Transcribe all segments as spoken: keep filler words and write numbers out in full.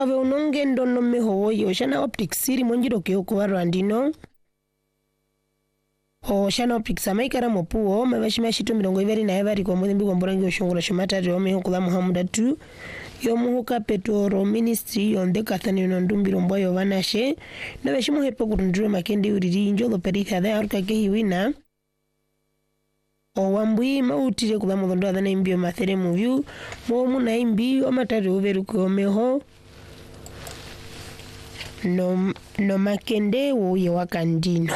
ave unonge ndono meho yo shana optics siri monjiro kyo kuwa randino o shana optics amaikara mopuo mabashima shito mirongo iberi na ebari kwa mwezi mbiko mborangi oshungura shumata ryo meho kula muhamuda tu yo muhuka petoro ministry yonde kathani nondumbiro mboyo vanashe na bashimu hepo kurundure makendi uriri njolo peritha da aruka kehiwina o wambui mautire kula mudhondo adana imbio mathere muvyu mo muna imbi o matari uveru kwa meho no, no makende uye wakandino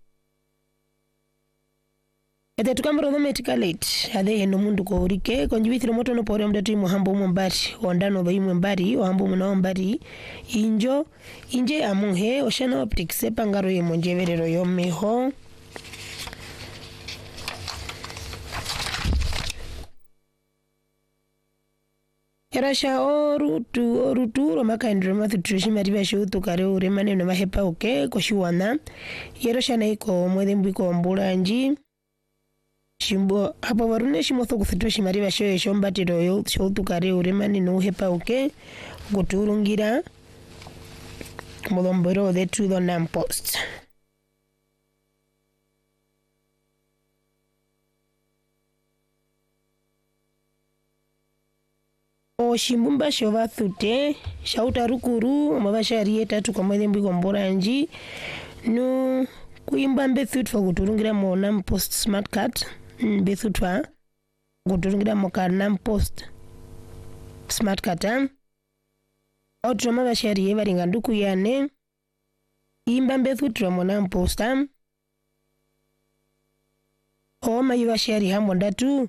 ete tukambro no medicalate ade eno mundu ko urike konjibithiro moto no pore mdatu muhambo mumbari ondano bayi mumbari ohambo muna mbari injo inje amuhe oshana optics pangaro ye monjeverero yo meho Yarasha orutu orutu romaka indroma tutrishi mariba shutu kare uremane no mahepa oke koshiwana yarasha naiko mwede mbiko mburanji shimbo hapo warune shimotho kuthitoshi mariba shoye shombatiro yo shutu kare uremane no hepa oke guturungira mulombero de truth on Nampost. O shimbumba shova thute shauta rukuru mabasha rieta tu kwa mwede mbiko mboranji no kuimba mbethut fa guturungira mo Nampost smart card mbethutwa guturungira mo ka Nampost smart card otro mabasha riye baringa nduku yane imba mbethutwa mo Nampost o mayiba shari hambo ndatu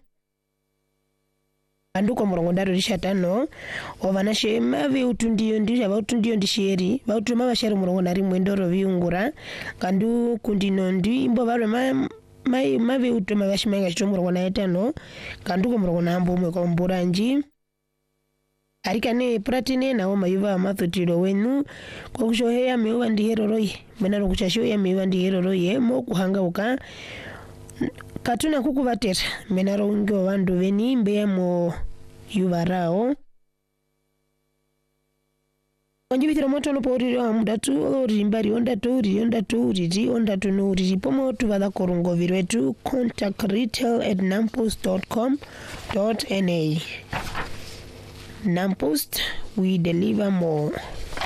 Anduko murongo ndaro rishatano ovanashe mavi utundiyo ndisha va utundiyo ndisheri va utuma vashari murongo nari mwendoro viungura kandu kundino ndi imbo vare ma mai mavi utuma vashimenga shito murongo na etano kanduko murongo na hambo umwe kwa mburanji arikane pratine na oma yuva mathutiro wenu kwa kushohea meuva ndihero roi menaro kuchashohea meuva ndihero roi mo kuhanga uka katuna kukuvatera menaro ungo vandu veni mbeya mo yuvarao onjibithira moto no poriro amudatu ori mbari ondatu uri ondatu uri ondatu no uri pomo tuvala korungo virwetu contact retail at nampost dot com dot n a Nampost, we deliver more.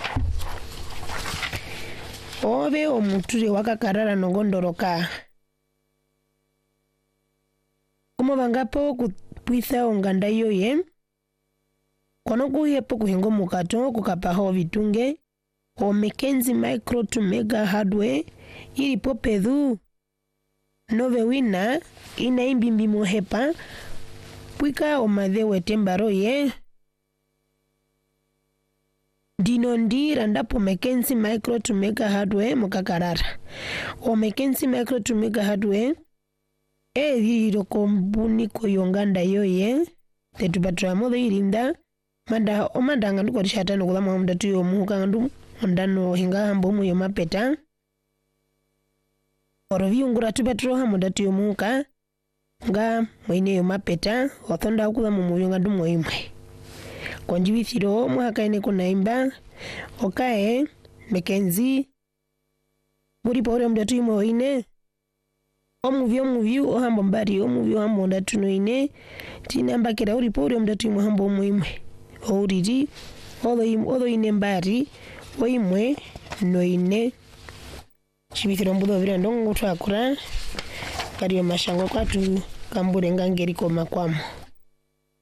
Ove omuturi wakakarara nongondoroka Como vangapo kupwitha onganda yoye kono kuhepo kuhingo mukato kukapaho vitunge o Mackenzie Micro to Mega Hardware ilipo pedhu nove wina ina imbimbi muhepa pwika o madhewe tembaro ye dino ndi randapo Mackenzie Micro to Mega Hardware mukakarara o Mackenzie Micro to Mega Hardware e hiro kombuni koyonganda yoye tetu patra modo irinda manda omandanga nduko rishatano kula mwamda tuyo muhuka ndu ondano hinga hambo mu yomapeta oro viungura tupetro hamuda tuyo muhuka nga mwine yomapeta othonda kula mu muyonga ndu moimwe konjibithiro muhaka ine kunaimba okae Mackenzie muri pore mda tuyo moine omuvyo omuvyo ohambo mbari omuvyo hambo ndatuno ine tinamba kera uri pori mdatu mu hambo muimwe oriri odo im odo ine mbari oimwe no ine chibithiro mbudo vira ndongo twakura kariyo mashango kwatu kambure ngangeri koma kwamo